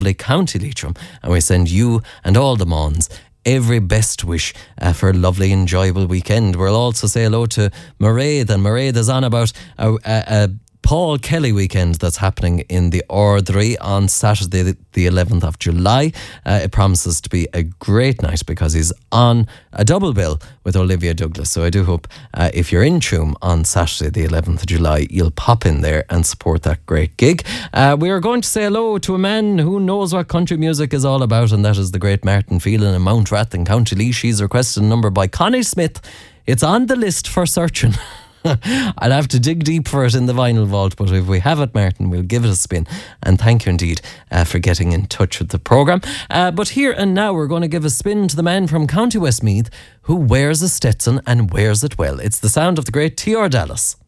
County Leitrim, and we send you and all the Mons every best wish for a lovely, enjoyable weekend. We'll also say hello to Mairead, and Mairead is on about a Paul Kelly weekend that's happening in the Ardry on Saturday the 11th of July. It promises to be a great night because he's on a double bill with Olivia Douglas. So I do hope if you're in Tuam on Saturday the 11th of July, you'll pop in there and support that great gig. We are going to say hello to a man who knows what country music is all about, and that is the great Martin Phelan in Mount Rath in County Laois. She's requested a number by Connie Smith. It's on the list for searching. I'll have to dig deep for it in the vinyl vault, but if we have it, Martin, we'll give it a spin. And thank you indeed for getting in touch with the programme. But here and now we're going to give a spin to the man from County Westmeath who wears a Stetson and wears it well. It's the sound of the great T.R. Dallas.